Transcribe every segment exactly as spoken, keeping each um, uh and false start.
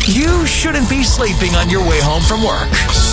You shouldn't be sleeping on your way home from work.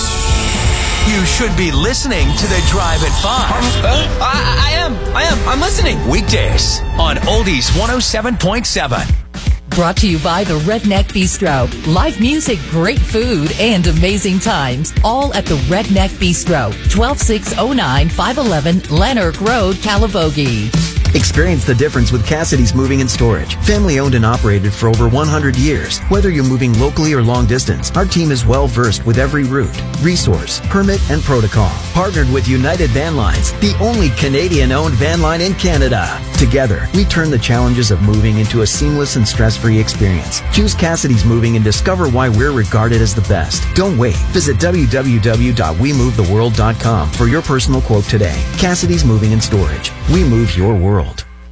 You should be listening to The Drive at five. Uh, I, I am. I am. I'm listening. Weekdays on Oldies one oh seven point seven. Brought to you by the Redneck Bistro. Live music, great food, and amazing times. All at the Redneck Bistro. twelve six oh nine, five eleven Lanark Road, Calivogie. Experience the difference with Cassidy's Moving and Storage. Family owned and operated for over one hundred years. Whether you're moving locally or long distance, our team is well versed with every route, resource, permit, and protocol. Partnered with United Van Lines, the only Canadian-owned van line in Canada. Together, we turn the challenges of moving into a seamless and stress-free experience. Choose Cassidy's Moving and discover why we're regarded as the best. Don't wait. Visit w w w dot we move the world dot com for your personal quote today. Cassidy's Moving and Storage. We move your world.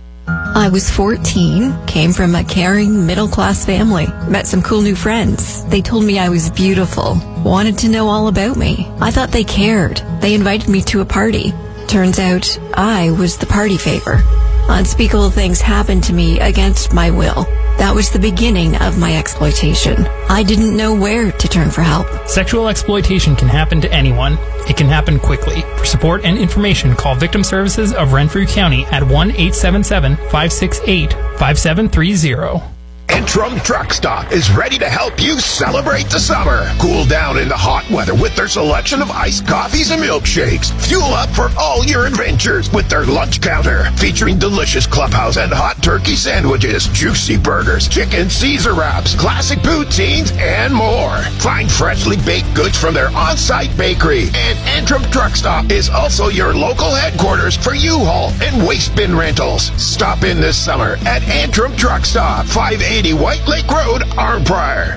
I was fourteen, came from a caring middle-class family, met some cool new friends. They told me I was beautiful, wanted to know all about me. I thought they cared. They invited me to a party. Turns out I was the party favor. Unspeakable things happened to me against my will. That was the beginning of my exploitation. I didn't know where to turn for help. Sexual exploitation can happen to anyone. It can happen quickly. For support and information, call Victim Services of Renfrew County at one eight seven seven, five six eight, five seven three zero. Antrim Truck Stop is ready to help you celebrate the summer. Cool down in the hot weather with their selection of iced coffees and milkshakes. Fuel up for all your adventures with their lunch counter, featuring delicious clubhouse and hot turkey sandwiches, juicy burgers, chicken Caesar wraps, classic poutines, and more. Find freshly baked goods from their on-site bakery. And Antrim Truck Stop is also your local headquarters for U-Haul and waste bin rentals. Stop in this summer at Antrim Truck Stop, five eighty White Lake Road, Arnprior.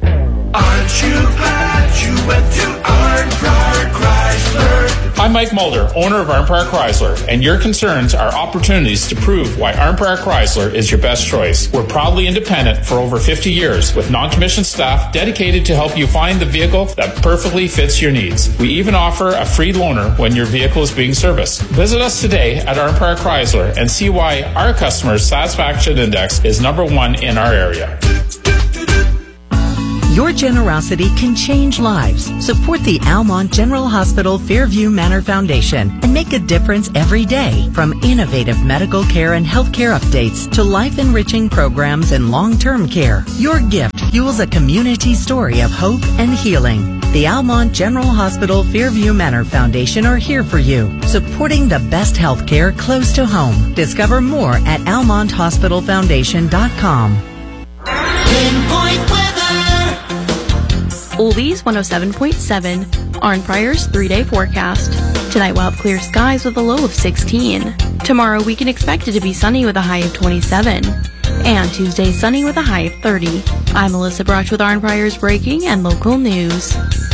Aren't you glad you went to Arnprior Chrysler? I'm Mike Mulder, owner of Arnprior Chrysler, and your concerns are opportunities to prove why Arnprior Chrysler is your best choice. We're proudly independent for over fifty years with non-commissioned staff dedicated to help you find the vehicle that perfectly fits your needs. We even offer a free loaner when your vehicle is being serviced. Visit us today at Arnprior Chrysler and see why our customers' satisfaction index is number one in our area. Your generosity can change lives. Support the Almont General Hospital Fairview Manor Foundation and make a difference every day. From innovative medical care and healthcare updates to life-enriching programs and long-term care, your gift fuels a community story of hope and healing. The Almont General Hospital Fairview Manor Foundation are here for you, supporting the best healthcare close to home. Discover more at almont hospital foundation dot com. Pinpoint weather. Oldies one oh seven point seven, Arnprior's three-day forecast. Tonight we'll have clear skies with a low of sixteen. Tomorrow we can expect it to be sunny with a high of twenty-seven. And Tuesday sunny with a high of thirty. I'm Melissa Broch with Arnprior's breaking and local news.